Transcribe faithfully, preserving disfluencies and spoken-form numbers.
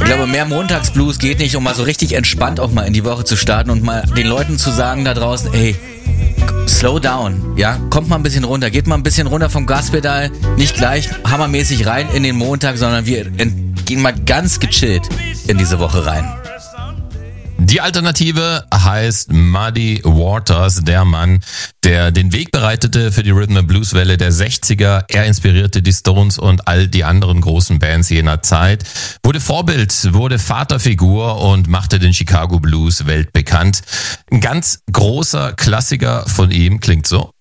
glaube, mehr Montagsblues geht nicht, um mal so richtig entspannt auch mal in die Woche zu starten und mal den Leuten zu sagen da draußen, ey, slow down, ja, kommt mal ein bisschen runter, geht mal ein bisschen runter vom Gaspedal, nicht gleich hammermäßig rein in den Montag, sondern wir gehen mal ganz gechillt in diese Woche rein. Die Alternative heißt Muddy Waters, der Mann, der den Weg bereitete für die Rhythm and Blues Welle der sechziger. Er inspirierte die Stones und all die anderen großen Bands jener Zeit, wurde Vorbild, wurde Vaterfigur und machte den Chicago Blues weltbekannt. Ein ganz großer Klassiker von ihm klingt so.